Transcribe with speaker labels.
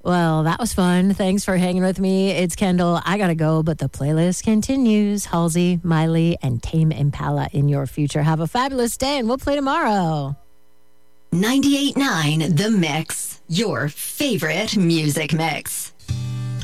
Speaker 1: Well, that was fun. Thanks for hanging with me. It's Kendall. I got to go, but the playlist continues. Halsey, Miley, and Tame Impala in your future. Have a fabulous day, and we'll play tomorrow.
Speaker 2: 98.9 The Mix, your favorite music mix.